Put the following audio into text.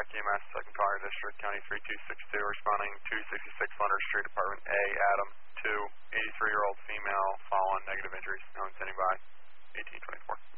EMS, second car, District County 3262, responding 266 Leonard Street, Apartment A, Adam, 2, 83-year-old female, fallen, negative injuries, known standing by, 1824.